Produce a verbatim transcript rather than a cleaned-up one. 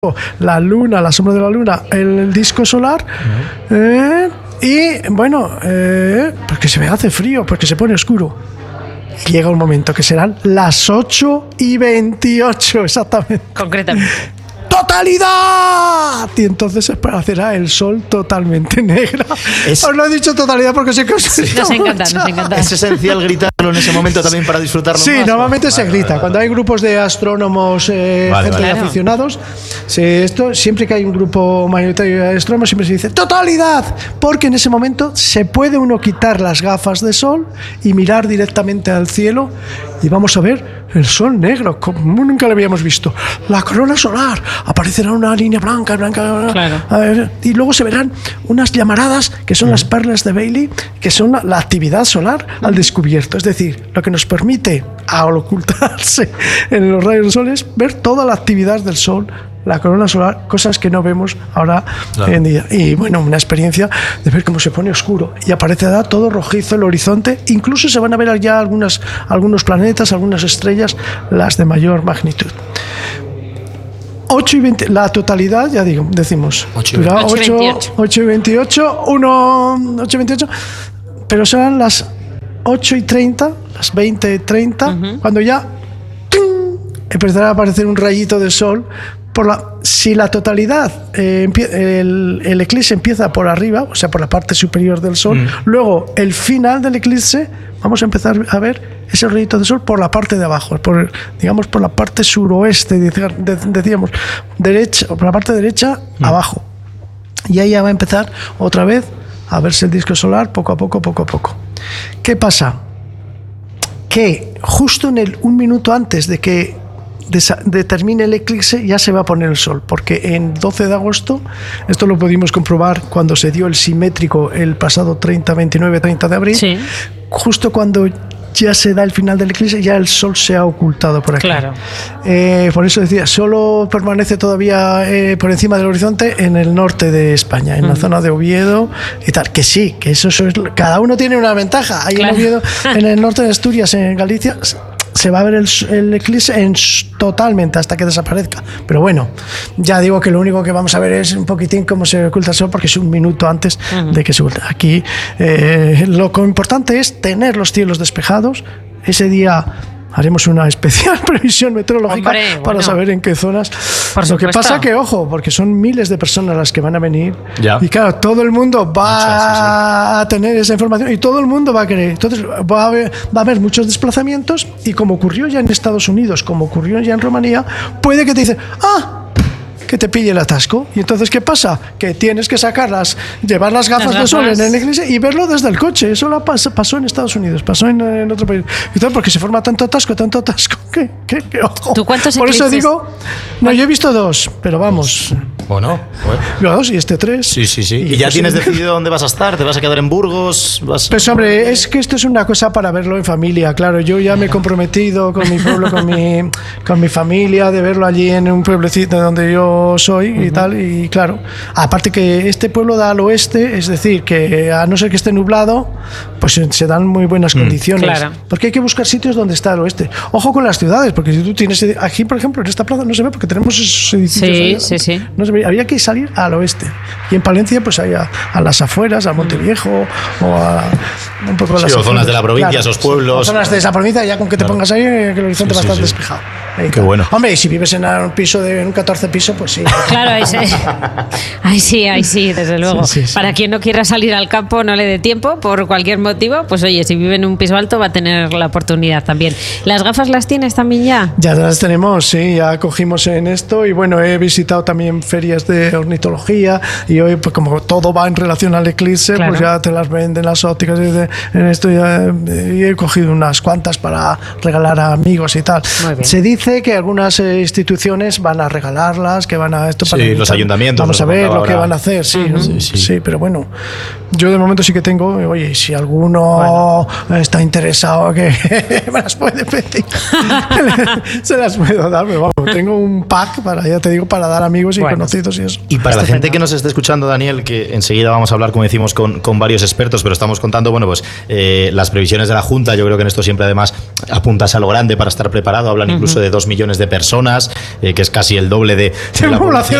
la luna, la sombra de la luna, el disco solar. Uh-huh. eh, y bueno, eh, porque se me hace frío, porque se pone oscuro. Y llega un momento que serán las ocho y veintiocho exactamente. Concretamente. ¡Totalidad! Y entonces aparecerá el sol totalmente negro. Es... Os lo he dicho totalidad porque sé que os sí. Nos encanta, nos encanta. Es esencial gritarlo en ese momento también para disfrutarlo sí, más. Sí, normalmente vale, se grita. Vale, vale, Cuando vale. hay grupos de astrónomos, eh, vale, gente vale. de aficionados, se, esto, siempre que hay un grupo mayoritario de astrónomos, siempre se dice ¡totalidad! Porque en ese momento se puede uno quitar las gafas de sol y mirar directamente al cielo y vamos a ver el sol negro, como nunca lo habíamos visto. La corona solar, aparecerá una línea blanca, blanca, claro. Ver, y luego se verán unas llamaradas que son mm. las perlas de Bailey, que son la, la actividad solar mm. al descubierto. Es decir, lo que nos permite, al ocultarse en los rayos del sol, es ver toda la actividad del sol, la corona solar, cosas que no vemos ahora claro. en día. Y bueno, una experiencia de ver cómo se pone oscuro y aparecerá todo rojizo el horizonte. Incluso se van a ver ya algunas, algunos planetas, algunas estrellas, las de mayor magnitud. ocho y veinte, la totalidad, ya digo, decimos ocho y veintiocho, uno, ocho y veintiocho, pero serán las ocho y treinta, las veinte y treinta, uh-huh. cuando ya ¡ting!, empezará a aparecer un rayito de sol. Por la, si la totalidad, eh, el, el eclipse empieza por arriba, o sea, por la parte superior del sol, mm. luego el final del eclipse, vamos a empezar a ver ese rayito de sol por la parte de abajo, por, digamos, por la parte suroeste, decíamos, derecha, por la parte derecha, mm. abajo. Y ahí ya va a empezar otra vez a verse el disco solar poco a poco, poco a poco. ¿Qué pasa? Que justo en el un minuto antes de que determine el eclipse ya se va a poner el sol, porque en doce de agosto, esto lo pudimos comprobar cuando se dio el simétrico el pasado treinta, veintinueve, treinta de abril, sí. justo cuando ya se da el final del eclipse, ya el sol se ha ocultado por aquí. Claro. Eh, por eso decía, solo permanece todavía eh, por encima del horizonte en el norte de España, en uh-huh. la zona de Oviedo y tal. Que sí, que eso, eso es, cada uno tiene una ventaja. Hay claro. en Oviedo, en el norte de Asturias, en Galicia, se va a ver el, el eclipse en, totalmente hasta que desaparezca. Pero bueno, ya digo que lo único que vamos a ver es un poquitín cómo se oculta el sol, porque es un minuto antes uh-huh. de que se oculte. Aquí eh, lo importante es tener los cielos despejados. Ese día haremos una especial previsión meteorológica Hombre, para bueno. saber en qué zonas. Por Lo que supuesto. pasa que, ojo, porque son miles de personas las que van a venir. Ya. Y claro, todo el mundo va Muchas, sí, sí. a tener esa información y todo el mundo va a querer. Entonces va a haber, va a haber muchos desplazamientos y como ocurrió ya en Estados Unidos, como ocurrió ya en Rumanía, puede que te dicen, ah, que te pille el atasco. Y entonces, ¿qué pasa? Que tienes que sacarlas, llevar las gafas, las gafas. de sol en el eclipse y verlo desde el coche. Eso lo pas- pasó en Estados Unidos, pasó en, en otro país. Y todo porque se forma tanto atasco, tanto atasco, que, que, que ojo. ¿Tú cuántos Por eso eclipses? digo, no, yo he visto dos, pero vamos. Bueno, bueno. Yo dos y este tres. Sí, sí, sí. ¿Y, y ya pues, tienes decidido dónde vas a estar? ¿Te vas a quedar en Burgos? ¿Vas... Pues hombre, es que esto es una cosa para verlo en familia. Claro, yo ya me he comprometido con mi pueblo, con mi, con mi familia, de verlo allí en un pueblecito donde yo soy y uh-huh. tal. Y claro, aparte que este pueblo da al oeste, es decir, que a no ser que esté nublado, pues se dan muy buenas mm, condiciones. Claro. Porque hay que buscar sitios donde está el oeste. Ojo con las ciudades, porque si tú tienes aquí, por ejemplo, en esta plaza no se ve porque tenemos esos edificios. Sí, ahí, sí, sí. No se ve. Había que salir al oeste. Y en Palencia, pues hay a, a las afueras, a Monteviejo mm. o a un poco a las sí, o zonas de la provincia, claro, esos pueblos. Sí, zonas de esa provincia, ya con que te claro. pongas ahí, que el horizonte sí, va a estar sí, despejado. Ahí Qué bueno. Hombre, y si vives en un piso de un catorce piso, pues sí. Claro, ahí sí, ahí sí, ahí sí, desde luego. Sí, sí, sí. Para quien no quiera salir al campo, no le dé tiempo por cualquier motivo, pues oye, si vive en un piso alto va a tener la oportunidad también. ¿Las gafas las tienes también ya? Ya las tenemos, sí, ya cogimos en esto y bueno, he visitado también ferias de ornitología y hoy, pues como todo va en relación al eclipse, claro. pues ya te las venden las ópticas y de, en esto ya y he cogido unas cuantas para regalar a amigos y tal. Se dice que algunas eh, instituciones van a regalarlas, que van a esto para sí, evitar, los ayuntamientos. Vamos a ver lo que van a hacer, sí, uh-huh. sí, sí, sí, pero bueno, yo de momento sí que tengo, oye, si alguno bueno. está interesado que me las puede pedir, se las puedo dar, pero vamos, tengo un pack para, ya te digo, para dar amigos y bueno, calorcitos y eso. Y para Estupendo. la gente que nos esté escuchando, Daniel, que enseguida vamos a hablar, como decimos, con, con varios expertos, pero estamos contando, bueno, pues eh, las previsiones de la Junta. Yo creo que en esto siempre además apuntas a lo grande para estar preparado. Hablan incluso uh-huh. de dos millones de personas, eh, que es casi el doble de, de la población